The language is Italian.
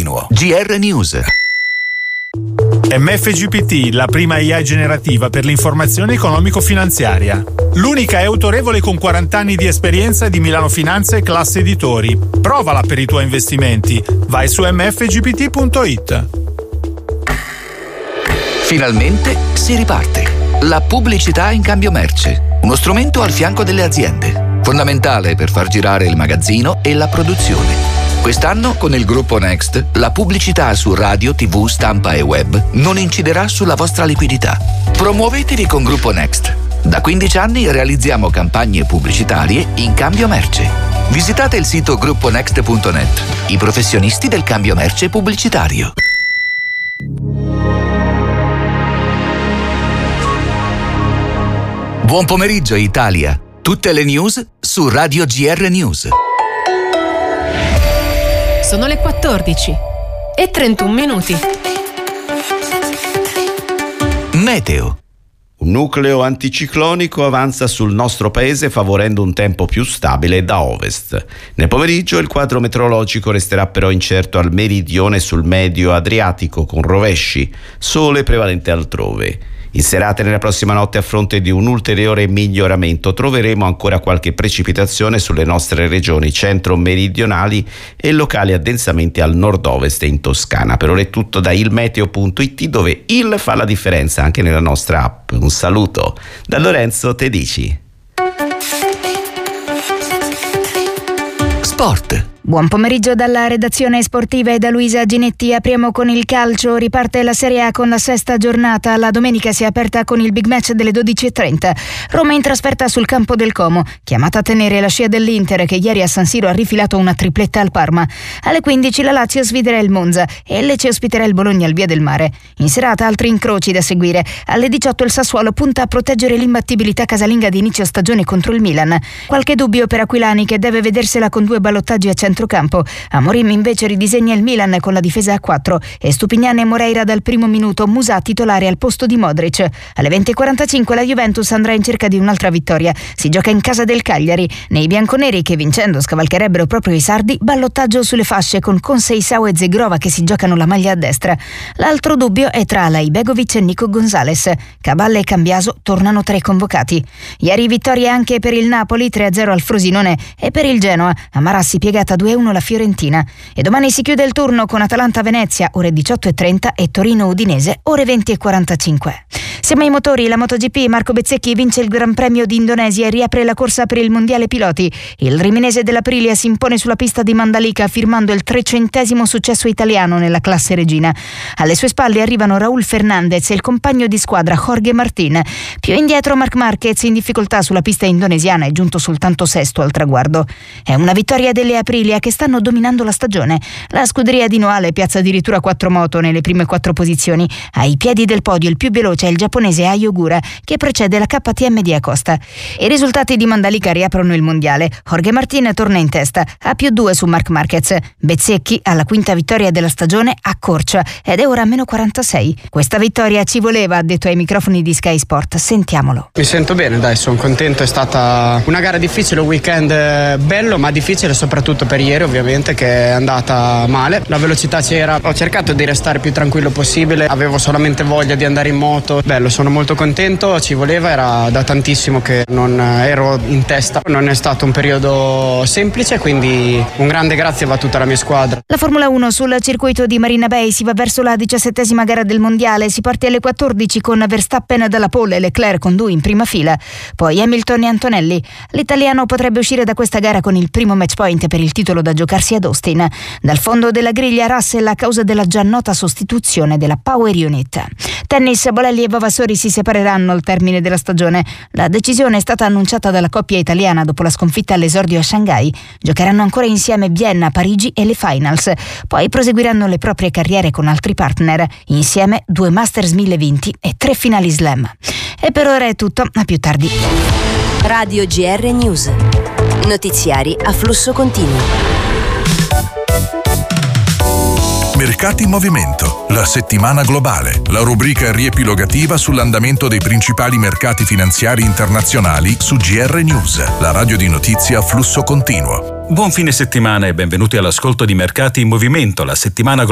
continuo. GR News. MFGPT, la prima AI generativa per l'informazione economico-finanziaria. L'unica è autorevole con 40 anni di esperienza di Milano Finanza e Classe Editori. Provala per i tuoi investimenti. Vai su mfgpt.it. Finalmente si riparte. La pubblicità in cambio merce. Uno strumento al fianco delle aziende. Fondamentale per far girare il magazzino e la produzione. Quest'anno, con il gruppo Next, la pubblicità su radio, TV, stampa e web non inciderà sulla vostra liquidità. Promuovetevi con Gruppo Next. Da 15 anni realizziamo campagne pubblicitarie in cambio merce. Visitate il sito grupponext.net, i professionisti del cambio merce pubblicitario. Buon pomeriggio Italia. Tutte le news su Radio GR News. Sono le 14 e 31 minuti. Meteo. Un nucleo anticiclonico avanza sul nostro paese favorendo un tempo più stabile da ovest. Nel pomeriggio il quadro meteorologico resterà però incerto al meridione e sul medio Adriatico con rovesci, sole prevalente altrove. In serata e nella prossima notte, a fronte di un ulteriore miglioramento, troveremo ancora qualche precipitazione sulle nostre regioni centro-meridionali e locali addensamente al nord-ovest e in Toscana. Per ora è tutto da ilmeteo.it, dove il fa la differenza anche nella nostra app. Un saluto da Lorenzo Tedici. Sport. Buon pomeriggio dalla redazione sportiva e da Luisa Ginetti. Apriamo con il calcio. Riparte la Serie A con la sesta giornata. La domenica si è aperta con il big match delle 12:30. Roma in trasferta sul campo del Como, chiamata a tenere la scia dell'Inter, che ieri a San Siro ha rifilato una tripletta al Parma. Alle 15 la Lazio sfiderà il Monza e il Lecce ospiterà il Bologna al Via del Mare. In serata altri incroci da seguire. Alle 18 il Sassuolo punta a proteggere l'imbattibilità casalinga di inizio stagione contro il Milan. Qualche dubbio per Aquilani, che deve vedersela con 2 ballottaggi a centrocampo. Amorim invece ridisegna il Milan con la difesa a 4 e Stupignani e Moreira dal primo minuto, Musà titolare al posto di Modric. Alle 20:45 la Juventus andrà in cerca di un'altra vittoria. Si gioca in casa del Cagliari. Nei bianconeri, che vincendo scavalcherebbero proprio i sardi, ballottaggio sulle fasce con Conceição e Zegrova che si giocano la maglia a destra. L'altro dubbio è tra Alai Begovic e Nico Gonzalez. Caballe e Cambiaso tornano tra i convocati. Ieri vittoria anche per il Napoli 3-0 al Frosinone e per il Genoa. Amarassi piegata 2-1 la Fiorentina. E domani si chiude il turno con Atalanta-Venezia ore 18:30 e Torino-Udinese ore 20:45. Siamo ai motori. La MotoGP. Marco Bezzecchi vince il Gran Premio di Indonesia e riapre la corsa per il Mondiale Piloti. Il riminese dell'Aprilia si impone sulla pista di Mandalika firmando il 300° successo italiano nella classe regina. Alle sue spalle arrivano Raúl Fernández e il compagno di squadra Jorge Martín. Più indietro Marc Márquez, in difficoltà sulla pista indonesiana, è giunto soltanto sesto al traguardo. È una vittoria delle Aprilia che stanno dominando la stagione. La scuderia di Noale piazza addirittura 4 moto nelle prime 4 posizioni. Ai piedi del podio il più veloce è il giapponese Ai Ogura, che precede la KTM di Acosta. I risultati di Mandalika riaprono il mondiale. Jorge Martín torna in testa, a +2 su Marc Márquez. Bezzecchi alla 5ª vittoria della stagione accorcia ed è ora a -46. Questa vittoria ci voleva, ha detto ai microfoni di Sky Sport. Sentiamolo. Mi sento bene, dai, sono contento. È stata una gara difficile, un weekend bello ma difficile soprattutto per ieri, ovviamente, che è andata male. La velocità c'era, ho cercato di restare più tranquillo possibile, avevo solamente voglia di andare in moto. Bello, sono molto contento, ci voleva, era da tantissimo che non ero in testa. Non è stato un periodo semplice, quindi un grande grazie va a tutta la mia squadra. La Formula 1 sul circuito di Marina Bay. Si va verso la 17ª gara del mondiale. Si parte alle 14 con Verstappen dalla pole e Leclerc con lui in prima fila, poi Hamilton e Antonelli. L'italiano potrebbe uscire da questa gara con il primo match point per il titolo da giocarsi ad Austin. Dal fondo della griglia Russell a causa della già nota sostituzione della Power Unit. Tennis. Bolelli e Vavasori si separeranno al termine della stagione. La decisione è stata annunciata dalla coppia italiana dopo la sconfitta all'esordio a Shanghai. Giocheranno ancora insieme Vienna, Parigi e le Finals. Poi proseguiranno le proprie carriere con altri partner. Insieme 2 Masters 1000 vinti e 3 finali Slam. E per ora è tutto, a più tardi. Radio GR News. Notiziari a flusso continuo. Mercati in movimento, la settimana globale, la rubrica riepilogativa sull'andamento dei principali mercati finanziari internazionali su GR News, la radio di notizie a flusso continuo. Buon fine settimana e benvenuti all'ascolto di Mercati in movimento, la settimana globale